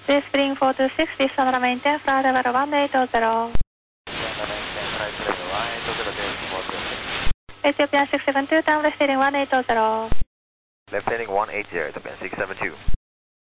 This Spring 426, this Sonora maintain flight level 1800. Ethiopian 672, down left heading 1800. Left heading 180, Ethiopian 672.